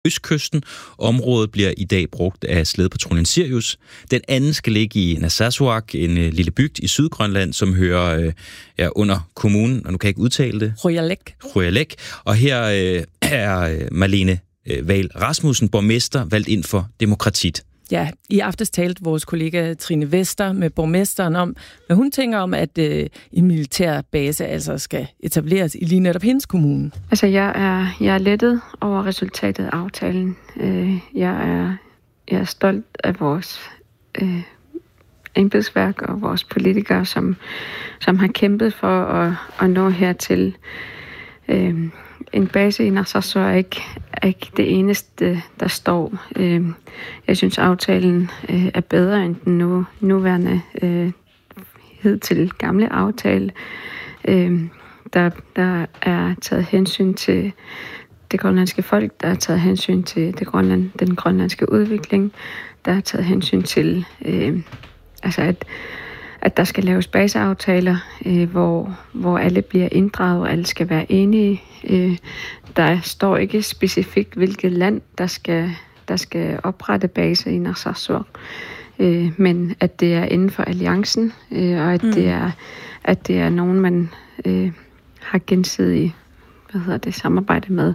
østkysten. Området bliver i dag brugt af slædepatruljen Sirius. Den anden skal ligge i Narsarsuaq, en lille bygd i Sydgrønland, som hører under kommunen, og nu kan jeg ikke udtale det. Qujalaq. Og her er Marlene Wahl Rasmussen, borgmester, valgt ind for demokratiet. Ja, i aftes talte vores kollega Trine Vester med borgmesteren om, hvad hun tænker om, at en militær base altså skal etableres i lige netop hendes kommune. Altså, jeg er lettet over resultatet af aftalen. Jeg er stolt af vores embedsværk og vores politikere, som har kæmpet for at nå hertil. En base i Narsarsuaq er ikke det eneste, der står. Jeg synes, aftalen er bedre end den nuværende hidtil gamle aftale. Der er taget hensyn til det grønlandske folk, der er taget hensyn til den grønlandske udvikling, der er taget hensyn til at der skal laves baseaftaler, hvor alle bliver inddraget, og alle skal være enige. Der står ikke specifikt, hvilket land, der skal oprette base i Narsarsuaq, men at det er inden for alliancen, og at det er nogen, man har gensidig samarbejde med.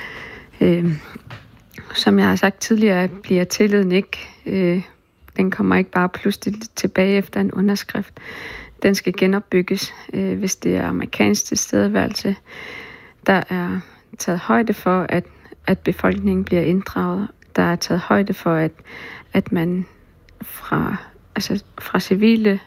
Som jeg har sagt tidligere, bliver tilliden ikke... Den kommer ikke bare pludselig tilbage efter en underskrift. Den skal genopbygges, hvis det er amerikansk tilstedeværelse. Der er taget højde for, at befolkningen bliver inddraget. Der er taget højde for, at man fra civile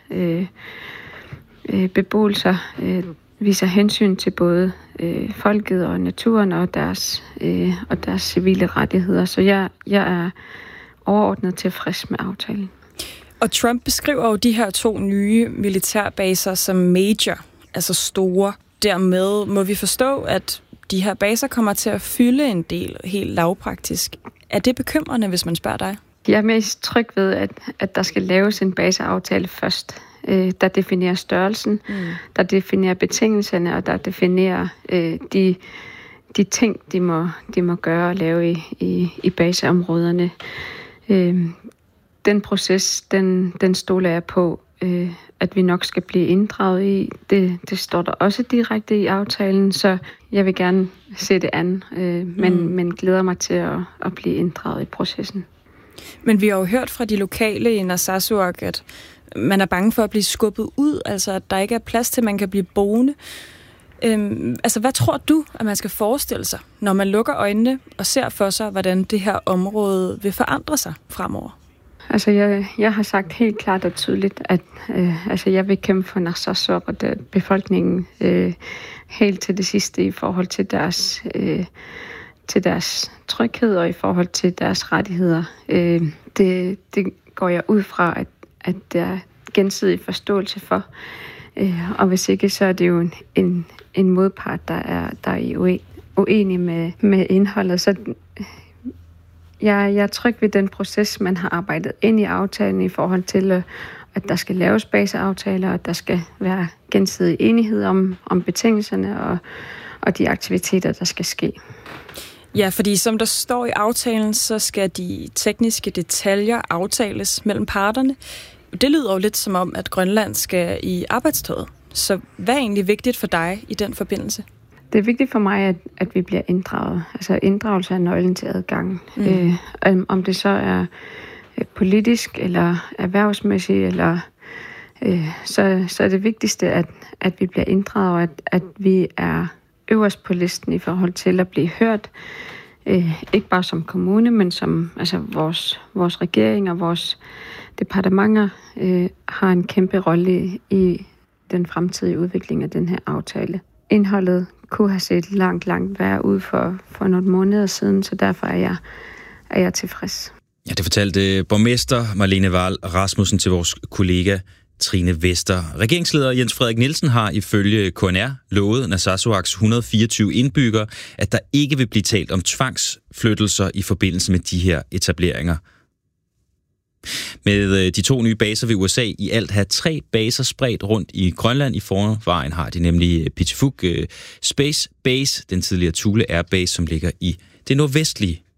beboelser viser hensyn til både folket og naturen og deres civile rettigheder. Så jeg er overordnet tilfreds med aftalen. Og Trump beskriver jo de her 2 nye militærbaser som major, altså store. Dermed må vi forstå, at de her baser kommer til at fylde en del helt lavpraktisk. Er det bekymrende, hvis man spørger dig? Jeg er mest tryg ved, at der skal laves en baseaftale først, der definerer størrelsen, der definerer betingelserne, og der definerer de ting, de må gøre og lave i baseområderne. Den proces, den stoler jeg på, at vi nok skal blive inddraget i. Det står der også direkte i aftalen, så jeg vil gerne se det an, men glæder mig til at blive inddraget i processen. Men vi har jo hørt fra de lokale i Narsarsuaq, at man er bange for at blive skubbet ud, altså at der ikke er plads til, at man kan blive boende. Hvad tror du, at man skal forestille sig, når man lukker øjnene og ser for sig, hvordan det her område vil forandre sig fremover? Altså, jeg har sagt helt klart og tydeligt, at jeg vil kæmpe for Narsarsuaq og befolkningen helt til det sidste i forhold til deres tryghed og i forhold til deres rettigheder. Det går jeg ud fra, at der er gensidig forståelse for. Og hvis ikke, så er det jo en modpart, der er uenig med indholdet. Så jeg er tryg ved den proces, man har arbejdet ind i aftalen i forhold til, at der skal laves baseaftaler, og at der skal være gensidig enighed om betingelserne og de aktiviteter, der skal ske. Ja, fordi som der står i aftalen, så skal de tekniske detaljer aftales mellem parterne. Det lyder jo lidt som om, at Grønland skal i arbejdstøjet. Så hvad er egentlig vigtigt for dig i den forbindelse? Det er vigtigt for mig, at vi bliver inddraget. Altså inddragelse er nøglen til adgang. Om det så er politisk eller erhvervsmæssigt, eller så er det vigtigste, at vi bliver inddraget, og at vi er øverst på listen i forhold til at blive hørt. Ikke bare som kommune, men som vores regering og vores departementer har en kæmpe rolle i den fremtidige udvikling af den her aftale. Indholdet kunne have set langt værre ud for nogle måneder siden, så derfor er jeg tilfreds. Ja, det fortalte borgmester Marlene Wahl Rasmussen til vores kollega Trine Vester. Regeringsleder Jens Frederik Nielsen har ifølge KNR lovet Narsarsuaqs 124 indbyggere, at der ikke vil blive talt om tvangsflyttelser i forbindelse med de her etableringer. Med de 2 nye baser vil USA i alt have 3 baser spredt rundt i Grønland. I forvejen har de nemlig Pituffik Space Base, den tidligere Thule Air Base, som ligger i det nordvestlige